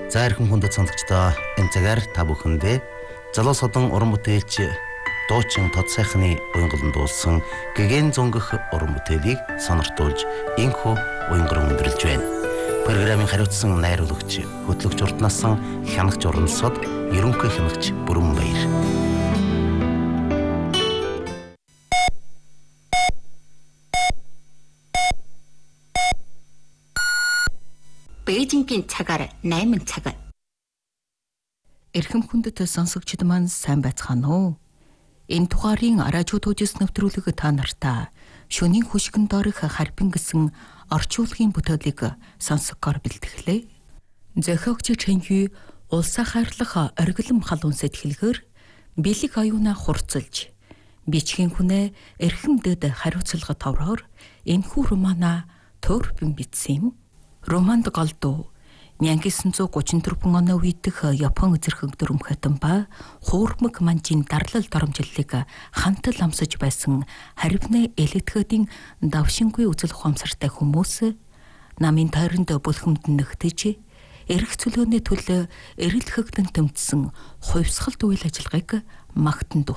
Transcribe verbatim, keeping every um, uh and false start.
За эрхэм хүндэт сонсогчдоо энэ цагаар та бүхэндээ залуу содон уран бүтээлч дуучин тод сайхны уянгалан дуулсан гэгэн зөнгөх уран бүтээлийг сониртуулж инхүү уянган өндөрлж байна. Программын хариуцсан найруулагч хөтлөгч урт насан хянагч уран сод ерөнхий хянагч Бүрэнбаяр. Бээжингийн цагаар найман цаг. Эрхэм хүндэт сонсогчид маань сайн байцгаана уу? Энэ дугаарын радио төвжс нэвтрүүлэг та нартаа шөнийн хөшгөн доорх харбин гэсэн орчуулгын бүтээлийг сонсгоор бэлтгэлээ. Зохиогч Чэнхүй улсаа хайрлах оргилом халуун сэтгэлгээр бэлэг аюуна хурцлж бичгийн хүнээ эрхэмдэд хариуцлага товроор энэхүү романа төрбөн бичсэн юм. Романд голдуу найн тысяча девятьсот тридцать четыре оны үедх Япон эзэрхэг дүрмхэтэн ба хуурмаг манжийн дарлал доромжллыг хантал амсаж байсан харибны элитхэдийн давшингүй үзэл ухаамсартай хүмүүс намын тойронд бүлхэмд нэгтэж эрх чөлөөний төлөө эрэл хэгдэн төмтсөн хувьсгалт үйл ажиллагааг магтан